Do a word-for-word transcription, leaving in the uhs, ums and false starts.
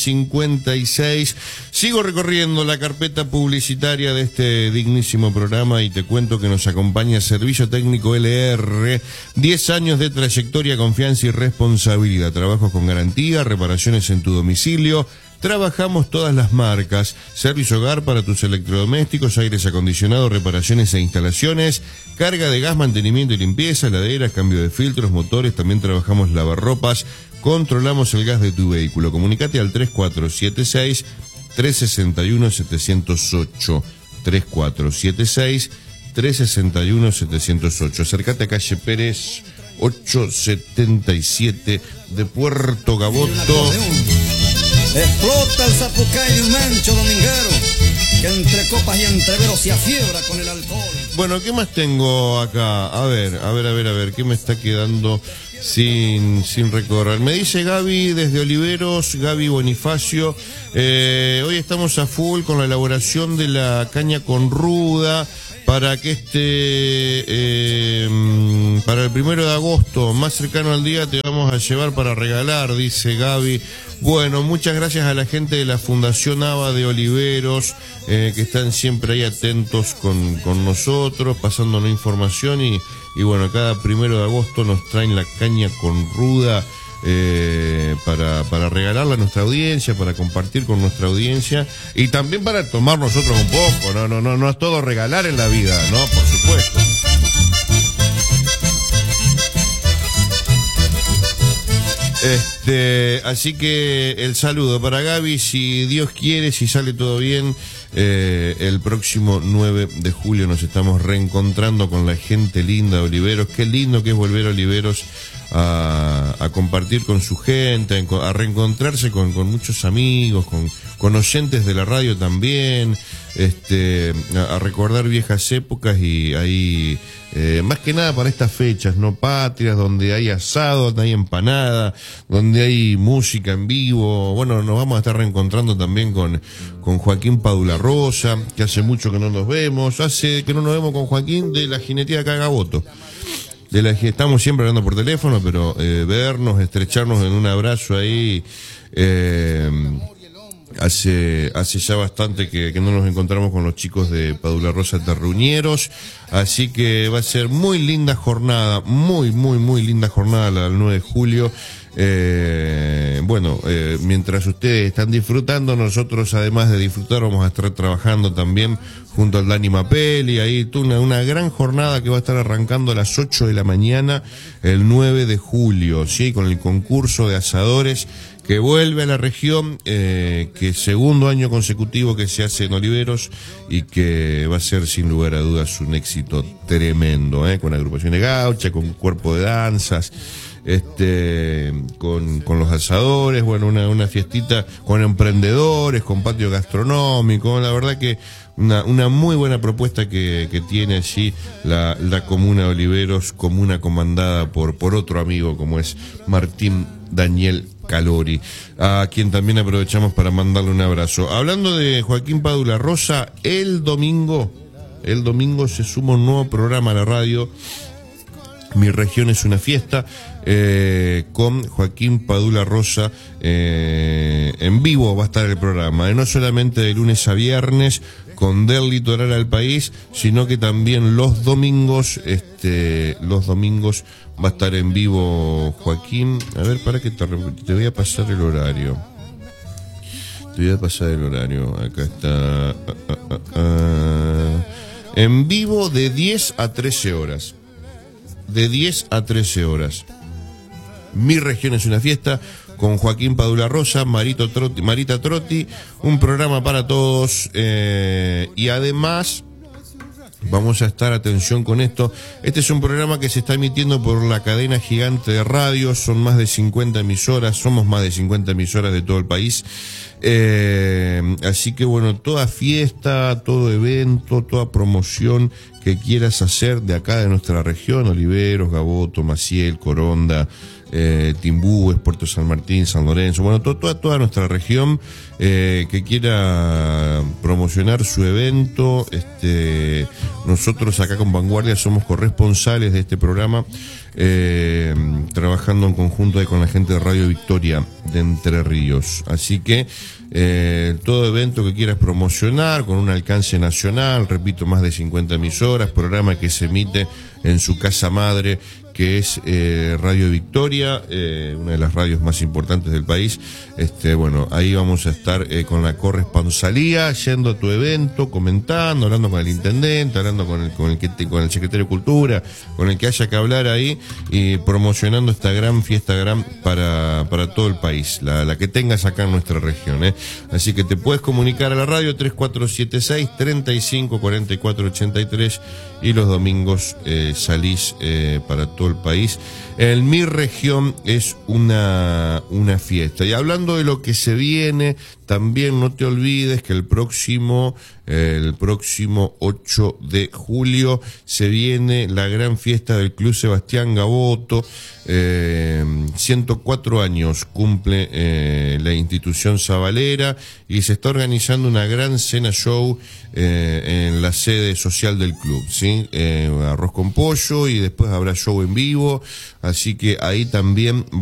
cincuenta y seis. Sigo recorriendo la carpeta publicitaria de este dignísimo programa y te cuento que nos acompaña Servicio Técnico L R. diez años de trayectoria, confianza y responsabilidad. Trabajos con garantía, reparaciones en tu domicilio. Trabajamos todas las marcas, servicio hogar para tus electrodomésticos, aires acondicionados, reparaciones e instalaciones, carga de gas, mantenimiento y limpieza, heladeras, cambio de filtros, motores, también trabajamos lavarropas, controlamos el gas de tu vehículo. Comunicate al tres cuatro siete seis, tres seis uno, siete cero ocho, tres cuatro siete seis, tres seis uno, siete cero ocho. Acércate a calle Pérez ochocientos setenta y siete de Puerto Gaboto. Explota el zapucay de un mancho dominguero que entre copas y entre veros se afiebra con el alcohol. Bueno, ¿qué más tengo acá? A ver, a ver, a ver, a ver, ¿qué me está quedando sin, sin recorrer? Me dice Gaby desde Oliveros, Gaby Bonifacio, eh, hoy estamos a full con la elaboración de la caña con ruda para que este, eh, para el primero de agosto, más cercano al día, te vamos a llevar para regalar, dice Gaby. Bueno, muchas gracias a la gente de la Fundación ABA de Oliveros, eh, que están siempre ahí atentos con, con nosotros, pasándonos información y, y bueno, cada primero de agosto nos traen la caña con ruda eh, para, para regalarla a nuestra audiencia, para compartir con nuestra audiencia y también para tomar nosotros un poco. No, no, no, no es todo regalar en la vida, ¿no? Por supuesto. Este, así que el saludo para Gaby, si Dios quiere, si sale todo bien, eh, el próximo nueve de julio nos estamos reencontrando con la gente linda de Oliveros. Qué lindo que es volver a Oliveros a, a compartir con su gente, a reencontrarse con, con muchos amigos, con, con oyentes de la radio también, este, a, a recordar viejas épocas y ahí... Eh, más que nada para estas fechas, ¿no? Patrias, donde hay asado, donde hay empanada, donde hay música en vivo. Bueno, nos vamos a estar reencontrando también con, con Joaquín Padula Rosa, que hace mucho que no nos vemos. Hace que no nos vemos con Joaquín de la Jinetía de Cagaboto. De la, estamos siempre hablando por teléfono, pero eh, vernos, estrecharnos en un abrazo ahí... Eh, Hace, hace ya bastante que, que no nos encontramos con los chicos de Padula Rosa Terruñeros, así que va a ser muy linda jornada, muy, muy, muy linda jornada la del nueve de julio. Eh, bueno, eh, mientras ustedes están disfrutando, nosotros además de disfrutar vamos a estar trabajando también junto al Dani Mapelli, ahí una, una gran jornada que va a estar arrancando a las ocho de la mañana el nueve de julio, ¿sí? Con el concurso de asadores que vuelve a la región, eh, que segundo año consecutivo que se hace en Oliveros y que va a ser sin lugar a dudas un éxito tremendo, eh, con agrupaciones gauchas, con cuerpo de danzas, este, con, con los asadores, bueno, una, una fiestita con emprendedores, con patio gastronómico, la verdad que una, una muy buena propuesta que, que tiene allí la, la comuna de Oliveros, comuna comandada por, por otro amigo como es Martín Daniel Calori, a quien también aprovechamos para mandarle un abrazo. Hablando de Joaquín Padula Rosa, el domingo, el domingo se suma un nuevo programa a la radio, Mi Región es una Fiesta, eh, con Joaquín Padula Rosa, eh, en vivo va a estar el programa, eh, no solamente de lunes a viernes, con Del Litoral al País, sino que también los domingos, este, los domingos va a estar en vivo Joaquín. A ver, para que te, te voy a pasar el horario. Te voy a pasar el horario. Acá está. Ah, ah, ah, ah. En vivo de diez a trece horas. De diez a trece horas. Mi Región es una Fiesta, con Joaquín Padula Rosa, Marito Trotti, Marita Trotti, un programa para todos, eh, y además vamos a estar, atención con esto, este es un programa que se está emitiendo por la cadena gigante de radio, son más de cincuenta emisoras, somos más de cincuenta emisoras de todo el país, eh, así que bueno, toda fiesta, todo evento, toda promoción que quieras hacer de acá de nuestra región, Oliveros, Gaboto, Maciel, Coronda, eh, Timbúes, Puerto San Martín, San Lorenzo, bueno, to, toda, toda nuestra región eh, que quiera promocionar su evento. Este, nosotros acá con Vanguardia somos corresponsales de este programa, eh, trabajando en conjunto con la gente de Radio Victoria de Entre Ríos. Así que eh, todo evento que quieras promocionar con un alcance nacional, repito, más de cincuenta emisoras, programa que se emite en su casa madre, que es eh, Radio Victoria, eh, una de las radios más importantes del país. Este, bueno, ahí vamos a estar eh, con la corresponsalía, yendo a tu evento, comentando, hablando con el intendente, hablando con el, con el, que te, con el secretario de Cultura, con el que haya que hablar ahí, y promocionando esta gran fiesta gran para, para todo el país, la, la que tengas acá en nuestra región, ¿eh? Así que te puedes comunicar a la radio tres cuatro siete seis, tres cinco, cuatro cuatro ocho tres, y los domingos eh, salís eh, para todo el país. En mi región es una, una fiesta. Y hablando de lo que se viene, también no te olvides que el próximo, eh, el próximo ocho de julio se viene la gran fiesta del Club Sebastián Gaboto. Eh, ciento cuatro años cumple eh, la institución sabalera, y se está organizando una gran cena show eh, en la sede social del club, ¿sí? Eh, arroz con pollo, y después habrá show en vivo, así que ahí también